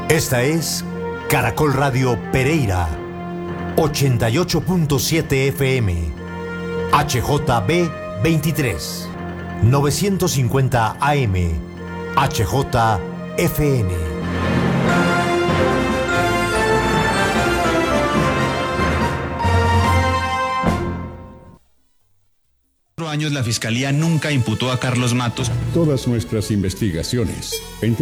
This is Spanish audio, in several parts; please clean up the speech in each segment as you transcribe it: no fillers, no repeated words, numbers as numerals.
Esta es Caracol Radio Pereira, 88.7 FM, HJB 23, 950 AM, HJFN. Años la Fiscalía nunca imputó a Carlos Matos. Todas nuestras investigaciones en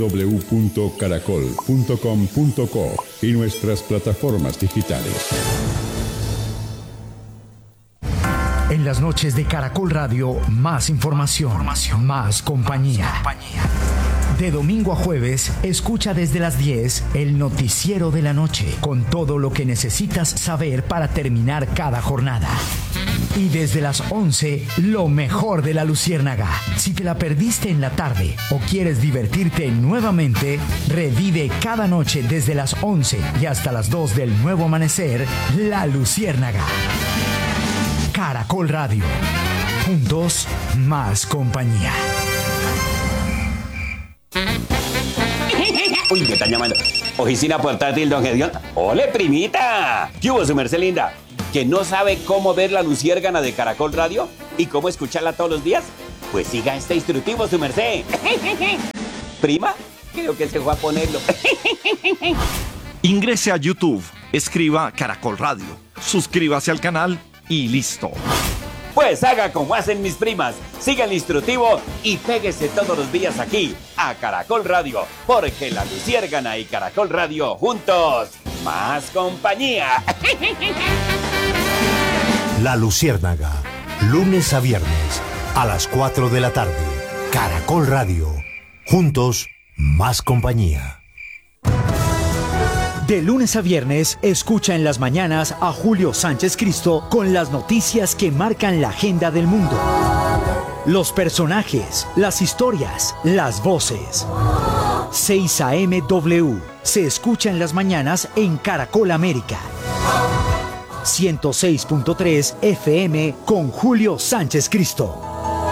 www.caracol.com.co y nuestras plataformas digitales. En las noches de Caracol Radio, más información, más compañía. De domingo a jueves, escucha desde las 10 el noticiero de la noche, con todo lo que necesitas saber para terminar cada jornada. Y desde las 11, lo mejor de La Luciérnaga. Si te la perdiste en la tarde o quieres divertirte nuevamente, revive cada noche desde las 11 y hasta las 2 del nuevo amanecer, La Luciérnaga. Caracol Radio. Juntos, más compañía. Uy, me están llamando. Oficina portátil, don Gedeón. ¡Ole, primita! ¿Qué hubo, su merced linda? ¿Que no sabe cómo ver La Luciérnaga de Caracol Radio y cómo escucharla todos los días? Pues siga este instructivo, su merced. ¿Prima? Creo que se fue a ponerlo. Ingrese a YouTube, escriba Caracol Radio, suscríbase al canal y listo. Pues haga como hacen mis primas, siga el instructivo y péguese todos los días aquí, a Caracol Radio, porque La Luciérnaga y Caracol Radio juntos, más compañía. La Luciérnaga, lunes a viernes, a las 4 de la tarde. Caracol Radio, juntos, más compañía. De lunes a viernes, escucha en las mañanas a Julio Sánchez Cristo con las noticias que marcan la agenda del mundo. Los personajes, las historias, las voces. 6 AM W se escucha en las mañanas en Caracol América. 106.3 FM con Julio Sánchez Cristo.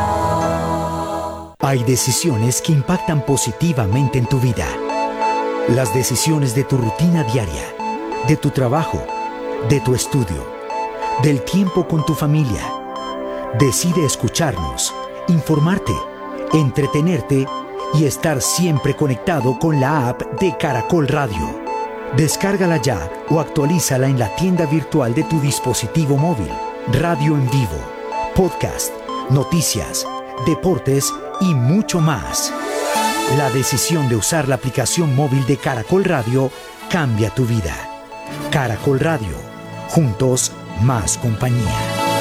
Hay decisiones que impactan positivamente en tu vida. Las decisiones de tu rutina diaria, de tu trabajo, de tu estudio, del tiempo con tu familia. Decide escucharnos, informarte, entretenerte y estar siempre conectado con la app de Caracol Radio. Descárgala ya o actualízala en la tienda virtual de tu dispositivo móvil. Radio en vivo, podcast, noticias, deportes y mucho más. La decisión de usar la aplicación móvil de Caracol Radio cambia tu vida. Caracol Radio. Juntos, más compañía.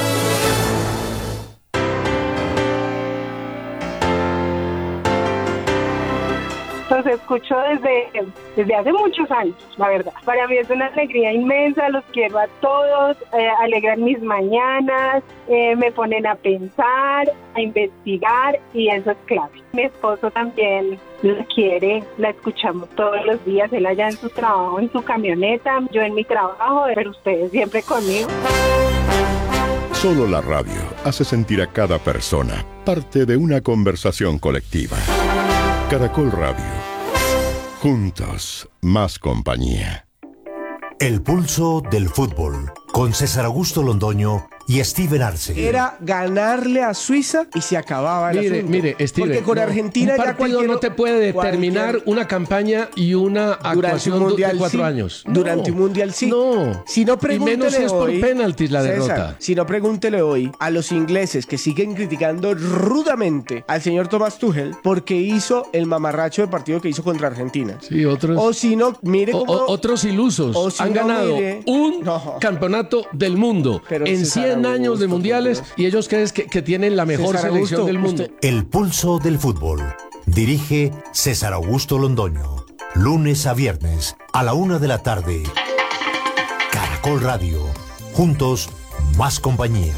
Los escucho desde hace muchos años, la verdad. Para mí es una alegría inmensa, los quiero a todos, alegran mis mañanas, me ponen a pensar, a investigar y eso es clave. Mi esposo también la quiere, la escuchamos todos los días, él allá en su trabajo, en su camioneta, yo en mi trabajo, pero ustedes siempre conmigo. Solo la radio hace sentir a cada persona parte de una conversación colectiva. Caracol Radio. Juntos, más compañía. El pulso del fútbol, con César Augusto Londoño y Steven Arce. Era ganarle a Suiza y se acababa el asunto. Mire, Steven, porque con Argentina un partido no te puede determinar una campaña y una actuación de 4 años. Durante un mundial sí. No. Si no, pregúntele y menos si es por hoy, penaltis la César, derrota. Si no, pregúntele hoy a los ingleses que siguen criticando rudamente al señor Thomas Tuchel porque hizo el mamarracho de partido que hizo contra Argentina. Sí, otros. O si no, mire cómo... otros ilusos han ganado un campeonato del mundo en 100 años de mundiales y ellos creen que tienen la mejor selección del mundo. El pulso del fútbol. Dirige César Augusto Londoño. Lunes a viernes a la 1 de la tarde. Caracol Radio. Juntos, más compañía.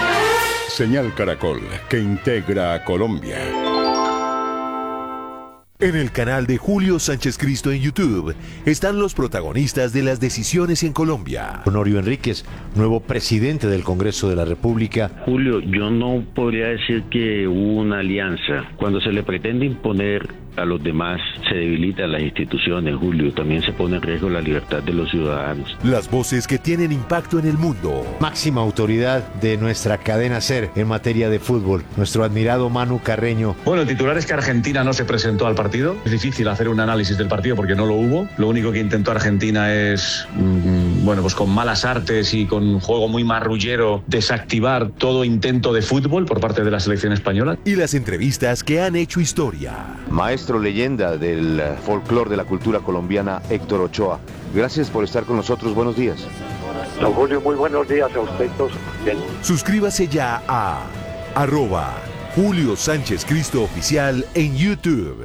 Señal Caracol, que integra a Colombia. En el canal de Julio Sánchez Cristo en YouTube están los protagonistas de las decisiones en Colombia. Honorio Enríquez, nuevo presidente del Congreso de la República. Julio, yo no podría decir que hubo una alianza. Cuando se le pretende imponer a los demás, se debilitan las instituciones, Julio. También se pone en riesgo la libertad de los ciudadanos. Las voces que tienen impacto en el mundo. Máxima autoridad de nuestra cadena SER en materia de fútbol, nuestro admirado Manu Carreño. Bueno, el titular es que Argentina no se presentó al partido. Es difícil hacer un análisis del partido porque no lo hubo. Lo único que intentó Argentina es, pues con malas artes y con juego muy marrullero, desactivar todo intento de fútbol por parte de la selección española. Y las entrevistas que han hecho historia. Maestro leyenda del folclore de la cultura colombiana, Héctor Ochoa. Gracias por estar con nosotros. Buenos días. Don Julio, muy buenos días a usted todos. Bien. Suscríbase ya a @Julio Sánchez Cristo Oficial en YouTube.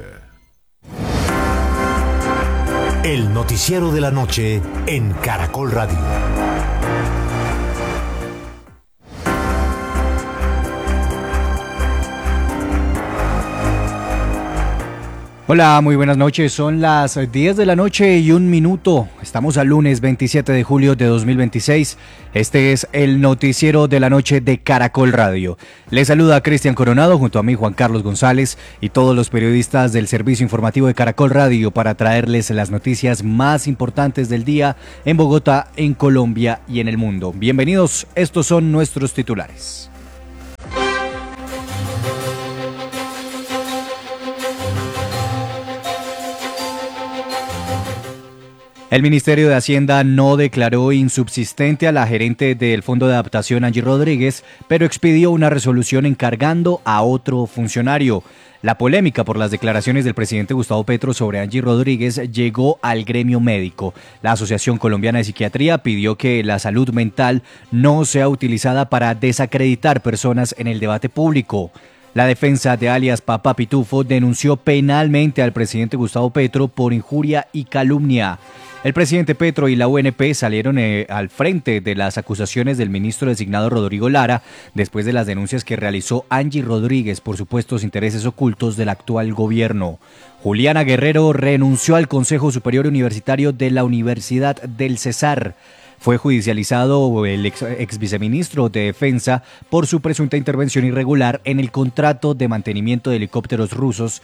El noticiero de la noche en Caracol Radio. Hola, muy buenas noches. Son las 10 de la noche y 1 minuto. Estamos al lunes 27 de julio de 2026. Este es el noticiero de la noche de Caracol Radio. Les saluda Cristian Coronado junto a mí Juan Carlos González y todos los periodistas del servicio informativo de Caracol Radio para traerles las noticias más importantes del día en Bogotá, en Colombia y en el mundo. Bienvenidos, estos son nuestros titulares. El Ministerio de Hacienda no declaró insubsistente a la gerente del Fondo de Adaptación, Angie Rodríguez, pero expidió una resolución encargando a otro funcionario. La polémica por las declaraciones del presidente Gustavo Petro sobre Angie Rodríguez llegó al gremio médico. La Asociación Colombiana de Psiquiatría pidió que la salud mental no sea utilizada para desacreditar personas en el debate público. La defensa de alias Papá Pitufo denunció penalmente al presidente Gustavo Petro por injuria y calumnia. El presidente Petro y la UNP salieron al frente de las acusaciones del ministro designado Rodrigo Lara después de las denuncias que realizó Angie Rodríguez por supuestos intereses ocultos del actual gobierno. Juliana Guerrero renunció al Consejo Superior Universitario de la Universidad del Cesar. Fue judicializado el ex viceministro de Defensa por su presunta intervención irregular en el contrato de mantenimiento de helicópteros rusos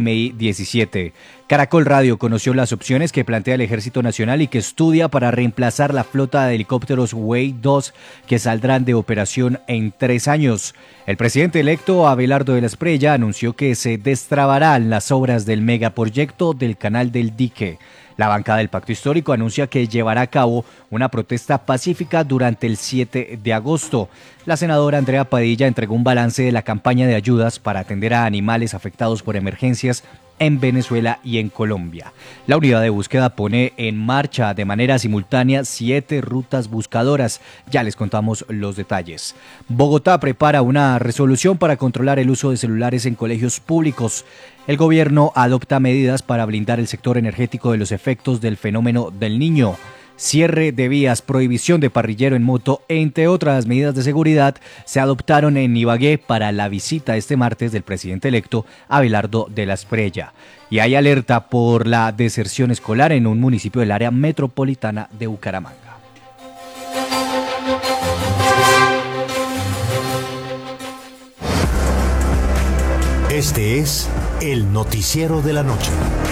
Mi-17. Caracol Radio conoció las opciones que plantea el Ejército Nacional y que estudia para reemplazar la flota de helicópteros Wei-2 que saldrán de operación en 3 años. El presidente electo Abelardo de la Espriella anunció que se destrabarán las obras del megaproyecto del Canal del Dique. La bancada del Pacto Histórico anuncia que llevará a cabo una protesta pacífica durante el 7 de agosto. La senadora Andrea Padilla entregó un balance de la campaña de ayudas para atender a animales afectados por emergencias en Venezuela y en Colombia. La unidad de búsqueda pone en marcha de manera simultánea 7 rutas buscadoras. Ya les contamos los detalles. Bogotá prepara una resolución para controlar el uso de celulares en colegios públicos. El gobierno adopta medidas para blindar el sector energético de los efectos del fenómeno del Niño. Cierre de vías, prohibición de parrillero en moto, entre otras medidas de seguridad, se adoptaron en Ibagué para la visita este martes del presidente electo Abelardo de la Espriella. Y hay alerta por la deserción escolar en un municipio del área metropolitana de Bucaramanga. Este es el noticiero de la noche.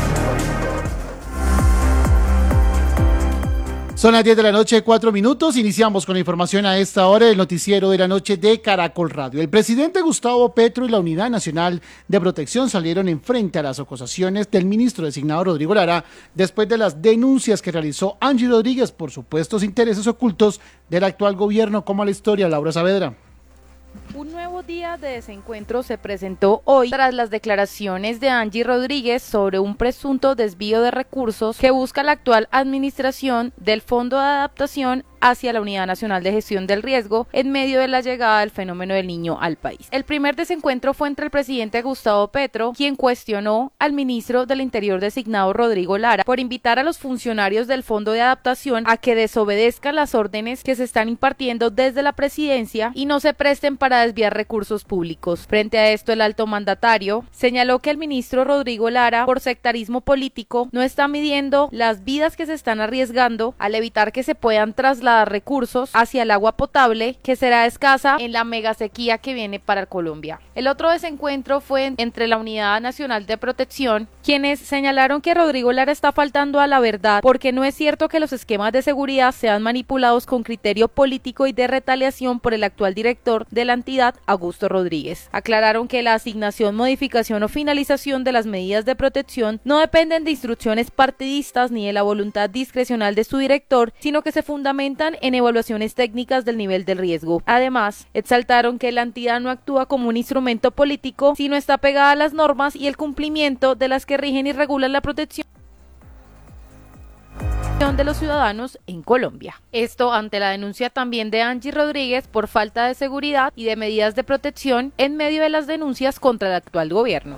Son las 10 de la noche, 4 minutos. Iniciamos con la información a esta hora del noticiero de la noche de Caracol Radio. El presidente Gustavo Petro y la Unidad Nacional de Protección salieron en frente a las acusaciones del ministro designado Rodrigo Lara después de las denuncias que realizó Angie Rodríguez por supuestos intereses ocultos del actual gobierno. ¿Cómo la historia, Laura Saavedra? Un nuevo día de desencuentro se presentó hoy tras las declaraciones de Angie Rodríguez sobre un presunto desvío de recursos que busca la actual administración del Fondo de Adaptación hacia la Unidad Nacional de Gestión del Riesgo en medio de la llegada del fenómeno del Niño al país. El primer desencuentro fue entre el presidente Gustavo Petro, quien cuestionó al ministro del Interior designado Rodrigo Lara por invitar a los funcionarios del Fondo de Adaptación a que desobedezcan las órdenes que se están impartiendo desde la presidencia y no se presten para desviar recursos públicos. Frente a esto, el alto mandatario señaló que el ministro Rodrigo Lara, por sectarismo político, no está midiendo las vidas que se están arriesgando al evitar que se puedan trasladar recursos hacia el agua potable, que será escasa en la mega sequía que viene para Colombia. El otro desencuentro fue entre la Unidad Nacional de Protección, quienes señalaron que Rodrigo Lara está faltando a la verdad porque no es cierto que los esquemas de seguridad sean manipulados con criterio político y de retaliación por el actual director de la entidad, Augusto Rodríguez. Aclararon que la asignación, modificación o finalización de las medidas de protección no dependen de instrucciones partidistas ni de la voluntad discrecional de su director, sino que se fundamentan en evaluaciones técnicas del nivel del riesgo. Además, exaltaron que la entidad no actúa como un instrumento político, sino está pegada a las normas y el cumplimiento de las que rigen y regulan la protección de los ciudadanos en Colombia. Esto ante la denuncia también de Angie Rodríguez por falta de seguridad y de medidas de protección en medio de las denuncias contra el actual gobierno.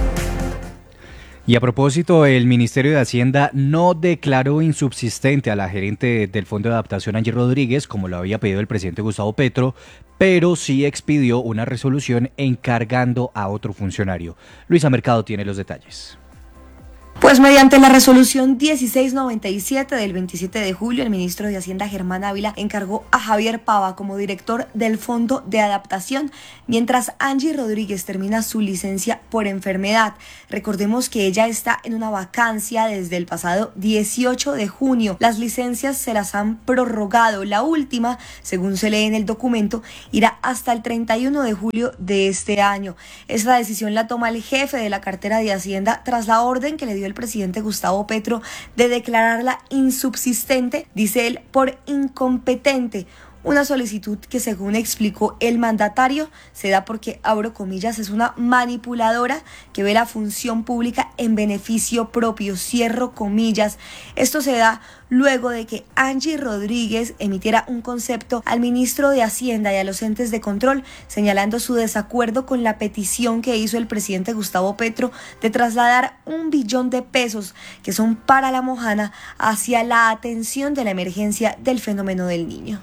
Y a propósito, el Ministerio de Hacienda no declaró insubsistente a la gerente del Fondo de Adaptación, Angie Rodríguez, como lo había pedido el presidente Gustavo Petro, pero sí expidió una resolución encargando a otro funcionario. Luisa Mercado tiene los detalles. Pues mediante la resolución 1697 del 27 de julio, el ministro de Hacienda Germán Ávila encargó a Javier Pava como director del Fondo de Adaptación, mientras Angie Rodríguez termina su licencia por enfermedad. Recordemos que ella está en una vacancia desde el pasado 18 de junio. Las licencias se las han prorrogado. La última, según se lee en el documento, irá hasta el 31 de julio de este año. Esta decisión la toma el jefe de la cartera de Hacienda tras la orden que le dio el presidente Gustavo Petro de declararla insubsistente, dice él, por incompetente. Una solicitud que, según explicó el mandatario, se da porque, abro comillas, es una manipuladora que ve la función pública en beneficio propio, cierro comillas. Esto se da luego de que Angie Rodríguez emitiera un concepto al ministro de Hacienda y a los entes de control, señalando su desacuerdo con la petición que hizo el presidente Gustavo Petro de trasladar 1 billón de pesos que son para la Mojana hacia la atención de la emergencia del fenómeno del Niño.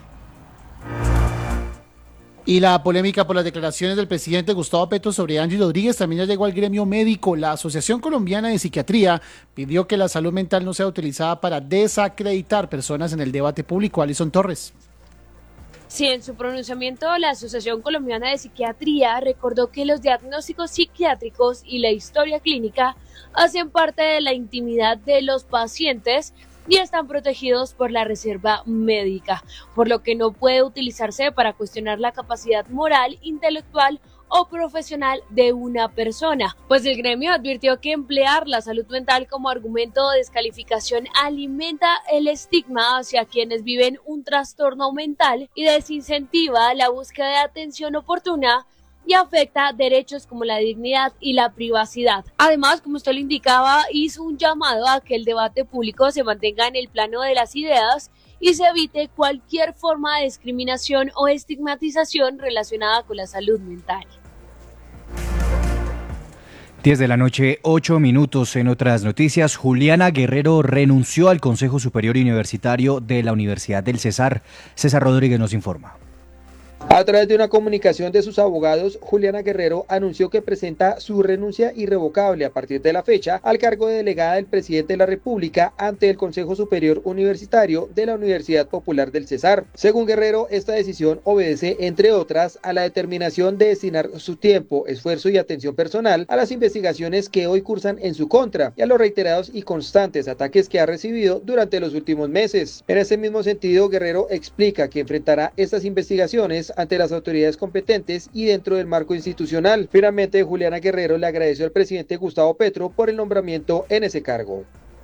Y la polémica por las declaraciones del presidente Gustavo Petro sobre Angie Rodríguez también ya llegó al gremio médico. La Asociación Colombiana de Psiquiatría pidió que la salud mental no sea utilizada para desacreditar personas en el debate público. Alison Torres. Sí, en su pronunciamiento, la Asociación Colombiana de Psiquiatría recordó que los diagnósticos psiquiátricos y la historia clínica hacen parte de la intimidad de los pacientes y están protegidos por la reserva médica, por lo que no puede utilizarse para cuestionar la capacidad moral, intelectual o profesional de una persona. Pues el gremio advirtió que emplear la salud mental como argumento de descalificación alimenta el estigma hacia quienes viven un trastorno mental y desincentiva la búsqueda de atención oportuna y afecta derechos como la dignidad y la privacidad. Además, como usted lo indicaba, hizo un llamado a que el debate público se mantenga en el plano de las ideas y se evite cualquier forma de discriminación o estigmatización relacionada con la salud mental. 10 de la noche, 8 minutos. En otras noticias, Juliana Guerrero renunció al Consejo Superior Universitario de la Universidad del Cesar. César Rodríguez nos informa. A través de una comunicación de sus abogados, Juliana Guerrero anunció que presenta su renuncia irrevocable a partir de la fecha al cargo de delegada del presidente de la República ante el Consejo Superior Universitario de la Universidad Popular del Cesar. Según Guerrero, esta decisión obedece, entre otras, a la determinación de destinar su tiempo, esfuerzo y atención personal a las investigaciones que hoy cursan en su contra y a los reiterados y constantes ataques que ha recibido durante los últimos meses. En ese mismo sentido, Guerrero explica que enfrentará estas investigaciones ante las autoridades competentes y dentro del marco institucional. Finalmente, Juliana Guerrero le agradeció al presidente Gustavo Petro por el nombramiento en ese cargo.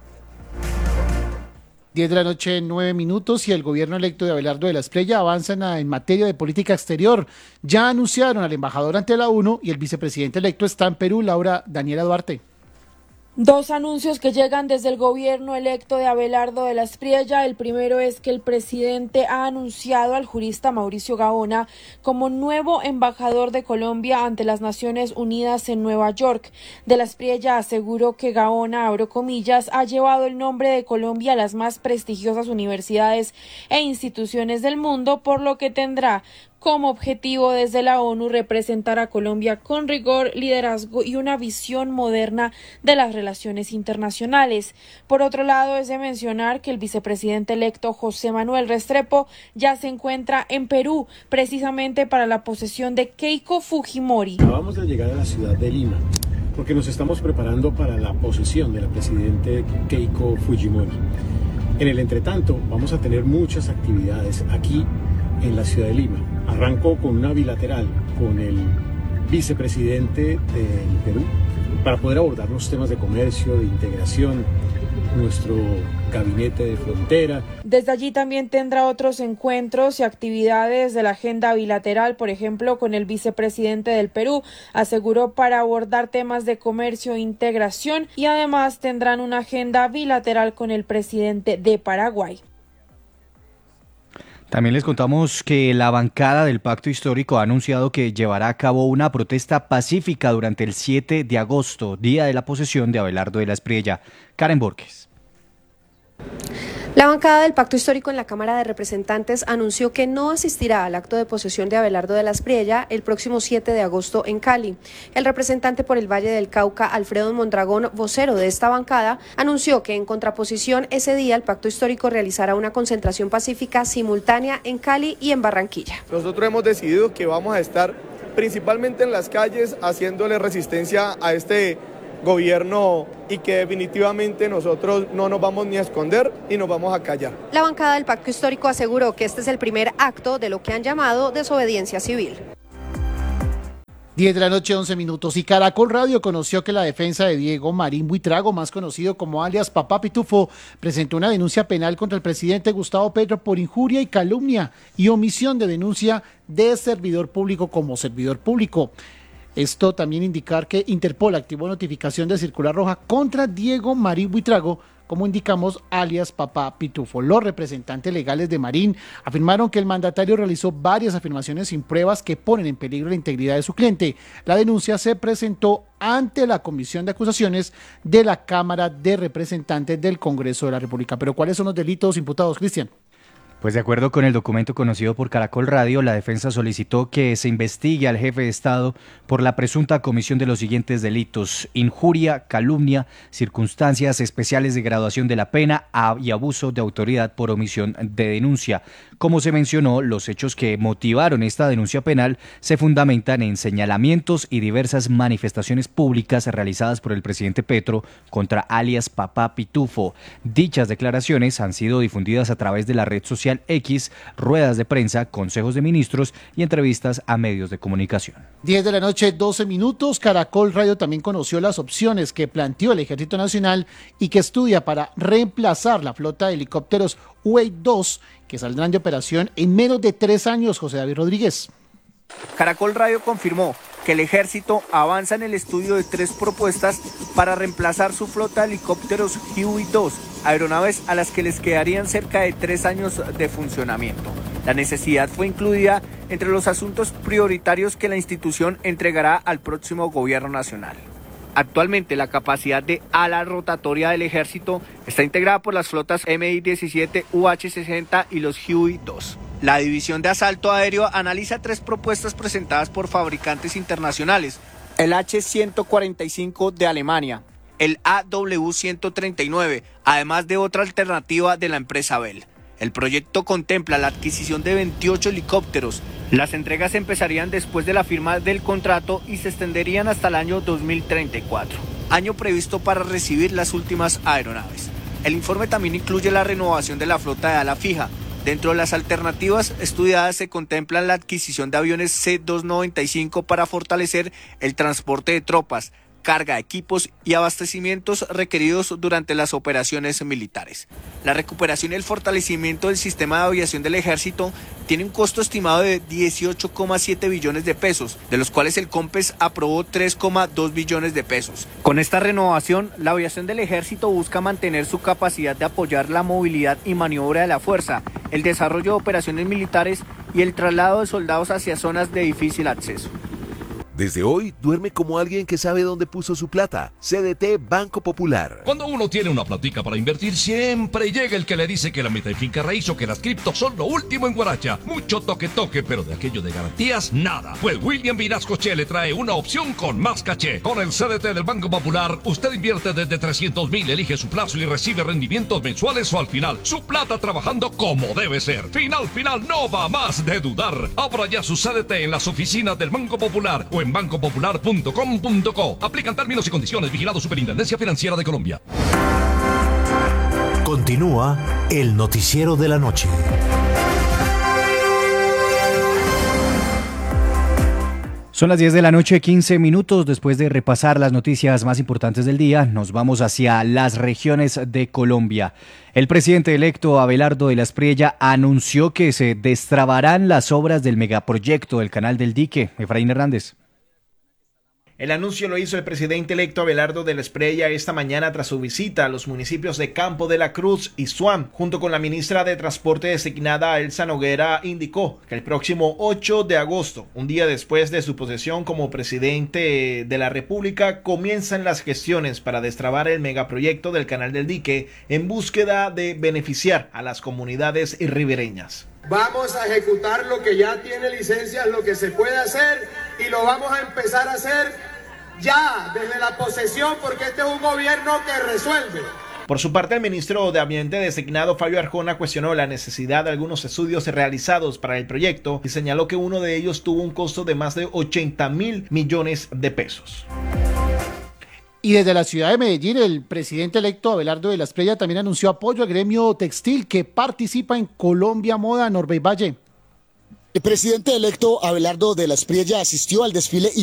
10 de la noche, 9 minutos, y el gobierno electo de Abelardo de la Espriella avanza en materia de política exterior. Ya anunciaron al embajador ante la ONU y el vicepresidente electo está en Perú, Daniela Duarte. Dos anuncios que llegan desde el gobierno electo de Abelardo de la Espriella. El primero es que el presidente ha anunciado al jurista Mauricio Gaona como nuevo embajador de Colombia ante las Naciones Unidas en Nueva York. De la Espriella aseguró que Gaona, abro comillas, ha llevado el nombre de Colombia a las más prestigiosas universidades e instituciones del mundo, por lo que tendrá como objetivo desde la ONU representar a Colombia con rigor, liderazgo y una visión moderna de las relaciones internacionales. Por otro lado, es de mencionar que el vicepresidente electo José Manuel Restrepo ya se encuentra en Perú, precisamente para la posesión de Keiko Fujimori. Acabamos de llegar a la ciudad de Lima, porque nos estamos preparando para la posesión de la presidente Keiko Fujimori. En el entretanto, vamos a tener muchas actividades aquí en la ciudad de Lima. Arranco con una bilateral con el vicepresidente del Perú para poder abordar los temas de comercio, de integración, nuestro gabinete de frontera. Desde allí también tendrá otros encuentros y actividades de la agenda bilateral, por ejemplo, con el vicepresidente del Perú, aseguró, para abordar temas de comercio e integración, y además tendrán una agenda bilateral con el presidente de Paraguay. También les contamos que la bancada del Pacto Histórico ha anunciado que llevará a cabo una protesta pacífica durante el 7 de agosto, día de la posesión de Abelardo de la Espriella. Karen Borges. La bancada del Pacto Histórico en la Cámara de Representantes anunció que no asistirá al acto de posesión de Abelardo de la Espriella el próximo 7 de agosto en Cali. El representante por el Valle del Cauca, Alfredo Mondragón, vocero de esta bancada, anunció que en contraposición ese día el Pacto Histórico realizará una concentración pacífica simultánea en Cali y en Barranquilla. Nosotros hemos decidido que vamos a estar principalmente en las calles haciéndole resistencia a este gobierno y que definitivamente nosotros no nos vamos ni a esconder y nos vamos a callar. La bancada del Pacto Histórico aseguró que este es el primer acto de lo que han llamado desobediencia civil. 10 de la noche, 11 minutos. Y Caracol Radio conoció que la defensa de Diego Marín Buitrago, más conocido como alias Papá Pitufo, presentó una denuncia penal contra el presidente Gustavo Petro por injuria y calumnia y omisión de denuncia de servidor público como servidor público. Esto también indicar que Interpol activó notificación de circular roja contra Diego Marín Buitrago, como indicamos, alias Papá Pitufo. Los representantes legales de Marín afirmaron que el mandatario realizó varias afirmaciones sin pruebas que ponen en peligro la integridad de su cliente. La denuncia se presentó ante la Comisión de Acusaciones de la Cámara de Representantes del Congreso de la República. Pero ¿cuáles son los delitos imputados, Cristian? Pues de acuerdo con el documento conocido por Caracol Radio, la defensa solicitó que se investigue al jefe de Estado por la presunta comisión de los siguientes delitos: injuria, calumnia, circunstancias especiales de graduación de la pena y abuso de autoridad por omisión de denuncia. Como se mencionó, los hechos que motivaron esta denuncia penal se fundamentan en señalamientos y diversas manifestaciones públicas realizadas por el presidente Petro contra alias Papá Pitufo. Dichas declaraciones han sido difundidas a través de la red social X, ruedas de prensa, consejos de ministros y entrevistas a medios de comunicación. 10 de la noche, 12 minutos. Caracol Radio también conoció las opciones que planteó el Ejército Nacional y que estudia para reemplazar la flota de helicópteros UAV-2 que saldrán de operación en menos de 3 años, José David Rodríguez. Caracol Radio confirmó que el Ejército avanza en el estudio de 3 propuestas para reemplazar su flota de helicópteros Huey-2, aeronaves a las que les quedarían cerca de 3 años de funcionamiento. La necesidad fue incluida entre los asuntos prioritarios que la institución entregará al próximo gobierno nacional. Actualmente la capacidad de ala rotatoria del Ejército está integrada por las flotas Mi-17, UH-60 y los Huey-2. La División de Asalto Aéreo analiza 3 propuestas presentadas por fabricantes internacionales: el H-145 de Alemania, el AW-139, además de otra alternativa de la empresa Bell. El proyecto contempla la adquisición de 28 helicópteros. Las entregas empezarían después de la firma del contrato y se extenderían hasta el año 2034, año previsto para recibir las últimas aeronaves. El informe también incluye la renovación de la flota de ala fija. Dentro de las alternativas estudiadas se contempla la adquisición de aviones C-295 para fortalecer el transporte de tropas, carga, equipos y abastecimientos requeridos durante las operaciones militares. La recuperación y el fortalecimiento del sistema de aviación del Ejército tiene un costo estimado de 18,7 billones de pesos, de los cuales el COMPES aprobó 3,2 billones de pesos. Con esta renovación, la aviación del Ejército busca mantener su capacidad de apoyar la movilidad y maniobra de la fuerza, el desarrollo de operaciones militares y el traslado de soldados hacia zonas de difícil acceso. Desde hoy, duerme como alguien que sabe dónde puso su plata. CDT Banco Popular. Cuando uno tiene una platica para invertir, siempre llega el que le dice que la meta en finca raíz o que las criptos son lo último en Guaracha. Mucho toque, pero de aquello de garantías, nada. Pues William Vinascoche le trae una opción con más caché. Con el CDT del Banco Popular, usted invierte desde 300.000, elige su plazo y recibe rendimientos mensuales o al final. Su plata trabajando como debe ser. Final, no va más de dudar. Abra ya su CDT en las oficinas del Banco Popular o en bancopopular.com.co. Aplican términos y condiciones. Vigilado Superintendencia Financiera de Colombia. Continúa el noticiero de la noche. Son las 10 de la noche, 15 minutos. Después de repasar las noticias más importantes del día, nos vamos hacia las regiones de Colombia. El presidente electo Abelardo de la Espriella anunció que se destrabarán las obras del megaproyecto del Canal del Dique. Efraín Hernández. El anuncio lo hizo el presidente electo Abelardo de la Espriella esta mañana tras su visita a los municipios de Campo de la Cruz y Suam. Junto con la ministra de Transporte designada Elsa Noguera, indicó que el próximo 8 de agosto, un día después de su posesión como presidente de la República, comienzan las gestiones para destrabar el megaproyecto del Canal del Dique en búsqueda de beneficiar a las comunidades ribereñas. Vamos a ejecutar lo que ya tiene licencias, lo que se puede hacer, y lo vamos a empezar a hacer ya desde la posesión, porque este es un gobierno que resuelve. Por su parte, el ministro de Ambiente designado Fabio Arjona cuestionó la necesidad de algunos estudios realizados para el proyecto y señaló que uno de ellos tuvo un costo de más de 80.000 millones de pesos. Y desde la ciudad de Medellín, el presidente electo Abelardo de la Espriella también anunció apoyo al gremio textil que participa en Colombia Moda. Norbey Valle. El presidente electo Abelardo de la Espriella asistió al desfile